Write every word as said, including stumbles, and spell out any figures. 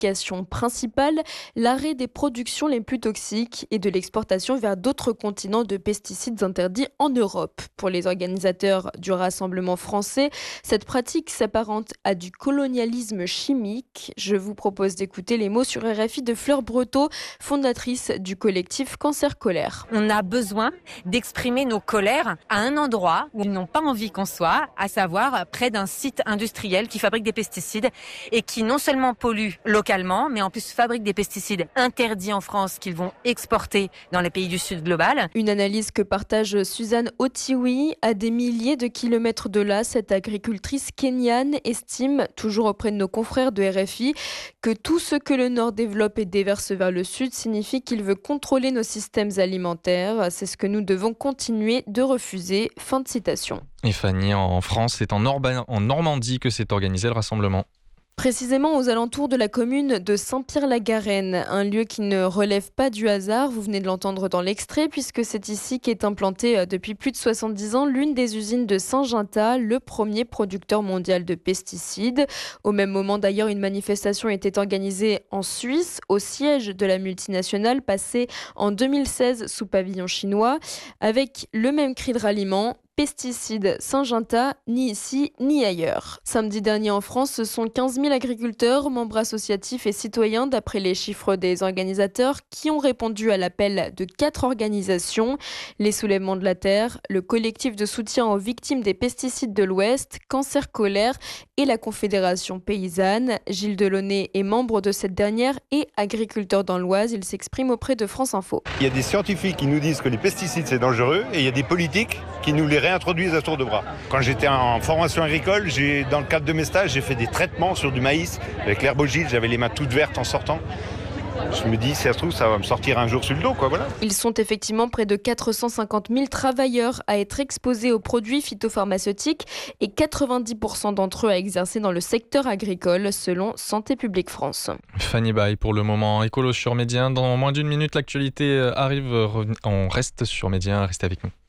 revendication principale, l'arrêt des productions les plus toxiques et de l'exportation vers d'autres continents de pesticides interdits en Europe. Pour les organisateurs du Rassemblement français, cette pratique s'apparente à du colonialisme chimique. Je vous propose d'écouter les mots sur R F I de Fleur Breteau, fondatrice du collectif Cancer Colère. On a besoin d'exprimer nos colères à un endroit où ils n'ont pas envie qu'on soit, à savoir près d'un site industriel qui fabrique des pesticides et qui non seulement pollue localement, mais en plus fabrique des pesticides interdits en France qu'ils vont exporter dans les pays du Sud global. Une analyse que partage Suzanne Otiwi. À des milliers de kilomètres de là, cette agricultrice kenyane estime, toujours auprès de nos confrères de R F I, que tout ce que le Nord développe et déverse vers le Sud signifie qu'il veut contrôler nos systèmes alimentaires. C'est ce que nous devons continuer de refuser. Fin de citation. Et Fanny, en France, c'est en, Orba- en Normandie que s'est organisé le rassemblement. Précisément aux alentours de la commune de Saint-Pierre-la-Garenne, un lieu qui ne relève pas du hasard, vous venez de l'entendre dans l'extrait, puisque c'est ici qu'est implantée depuis plus de soixante-dix ans l'une des usines de Syngenta, le premier producteur mondial de pesticides. Au même moment d'ailleurs, une manifestation était organisée en Suisse, au siège de la multinationale, passée en deux mille seize sous pavillon chinois, avec le même cri de ralliement: pesticides Syngenta, ni ici ni ailleurs. Samedi dernier en France, ce sont quinze mille agriculteurs, membres associatifs et citoyens, d'après les chiffres des organisateurs, qui ont répondu à l'appel de quatre organisations: les Soulèvements de la Terre, le collectif de soutien aux victimes des pesticides de l'Ouest, Cancer Colère et la Confédération paysanne. Gilles Delaunay est membre de cette dernière et agriculteur dans l'Oise. Il s'exprime auprès de France Info. Il y a des scientifiques qui nous disent que les pesticides c'est dangereux et il y a des politiques qui nous les réintroduisent à tour de bras. Quand j'étais en formation agricole, j'ai, dans le cadre de mes stages, j'ai fait des traitements sur du maïs avec l'herbogile, j'avais les mains toutes vertes en sortant. Je me dis, si ça se trouve, ça va me sortir un jour sur le dos, quoi, voilà. Ils sont effectivement près de quatre cent cinquante mille travailleurs à être exposés aux produits phytopharmaceutiques et quatre-vingt-dix pour cent d'entre eux à exercer dans le secteur agricole, selon Santé publique France. Fanny Bay, pour le moment, Écolo sur Média. Dans moins d'une minute, l'actualité arrive. On reste sur Média, restez avec nous.